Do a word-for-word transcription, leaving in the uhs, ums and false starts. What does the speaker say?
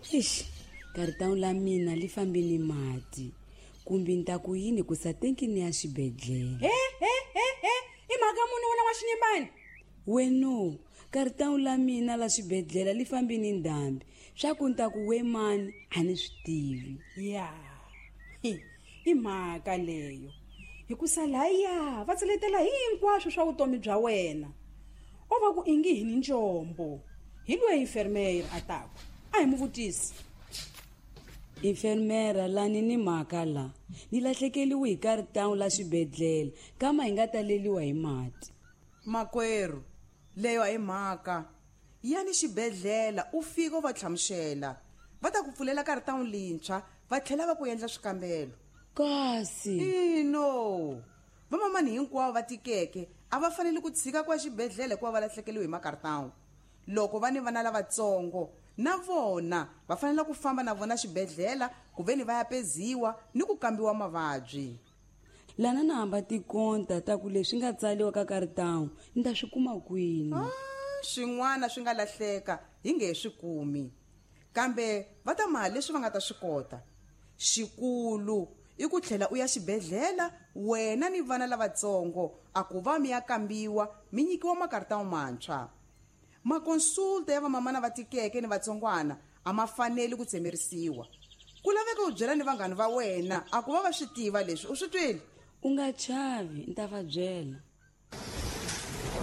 Eish, kartão la mina li fambi ni mati. Kumbi ntaku yini kusatenki ni ya xibedhlele. Eh, eh, eh, eh, i mhaka muni wena wa xinyimbani? Weno, kartão la mina la xibedhlele li fambi ni ndhambi. Swa ku ntaku we mani a ni swi tivi. Ya, hi, i mhaka leyo. Hikusa laya va tseletela hinkwaswo swa vutomi bya wena. O va ku ingi hi ni njombo. Hi loyi enfermeira a taku. A hi mu vutisi. Enfermera lani ni mhaka la. Ni lahlekeliwe hi kartão la xibedhlele kama hi nga taleliwa hi mati. Makwerhu, leyo hi mhaka. Yani xibedhlele u fika u va tlhamuxela. Va ta ku pfulela kartão lintshwa, va tlhela va ku endla swikambelo. Kasi Ino. Vamamani hinkwavo va tikeke a va fanele ku tshika kwa xibedhlele kuva va lahlekeliwe hi makartão. Loko va ni vana lavatsongo na vona va fanele ku famba na vona xibedhlele ku veni va ya peziwa ni ku kambiwa mavabyi. lana na hamba tikonta ta ku leswi nga tsaliwa ka kartão ni ta swi kuma kwini. Ah, swin'wana swi nga lahleka hi nge swi kumi. Kambe va ta mali leswi va nga ta swi kota. Xikulu i ku tlhela u ya xibedhlele wena ni vana lavatsongo a ku va mi ya kambiwa mi nyikiwa makartão mantshwa. Makonsulta ya vamamana va tikeke ni vatsongwana a ma fanele ku tsemerisiwa. Ku laveka u byela ni vanghana va wena a ku va va swi tiva leswi u swi twile. U nga chavi ni ta va byela.